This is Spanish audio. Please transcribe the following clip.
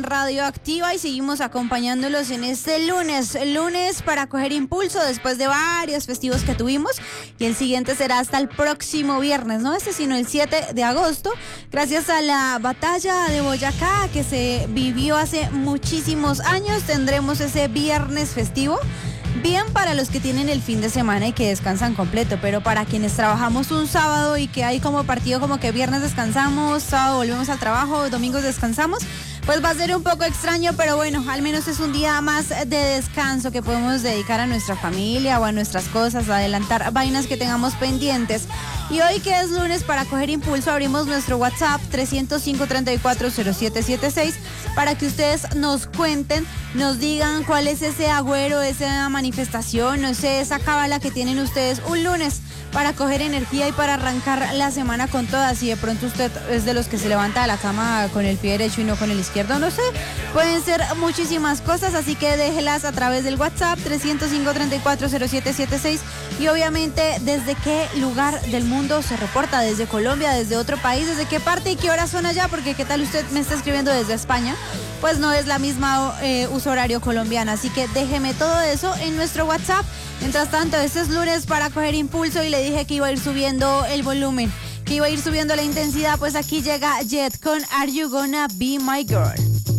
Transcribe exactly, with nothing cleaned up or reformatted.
Radioactiva y seguimos acompañándolos en este lunes, lunes para coger impulso después de varios festivos que tuvimos, y el siguiente será hasta el próximo viernes, no este sino el siete de agosto, gracias a la batalla de Boyacá que se vivió hace muchísimos años. Tendremos ese viernes festivo. Bien para los que tienen el fin de semana y que descansan completo, pero para quienes trabajamos un sábado y que hay como partido como que viernes descansamos, sábado volvemos al trabajo, domingos descansamos, pues va a ser un poco extraño, pero bueno, al menos es un día más de descanso que podemos dedicar a nuestra familia o a nuestras cosas, a adelantar vainas que tengamos pendientes. Y hoy, que es lunes para coger impulso, abrimos nuestro WhatsApp tres cero cinco, tres cuatro cero siete siete seis para que ustedes nos cuenten, nos digan cuál es ese agüero, esa manifestación, no sé, esa cábala que tienen ustedes un lunes para coger energía y para arrancar la semana con todas. Si de pronto usted es de los que se levanta de la cama con el pie derecho y no con el izquierdo, no sé, pueden ser muchísimas cosas, así que déjelas a través del WhatsApp tres cero cinco, tres cuatro cero siete siete seis y obviamente desde qué lugar del mundo se reporta, desde Colombia, desde otro país, desde qué parte y qué horas son allá, porque qué tal usted me está escribiendo desde España, pues no es la misma eh, uso horario colombiana, así que déjeme todo eso en nuestro WhatsApp. Mientras tanto, este es lunes para coger impulso y le dije que iba a ir subiendo el volumen, que iba a ir subiendo la intensidad, pues aquí llega Jet con Are You Gonna Be My Girl.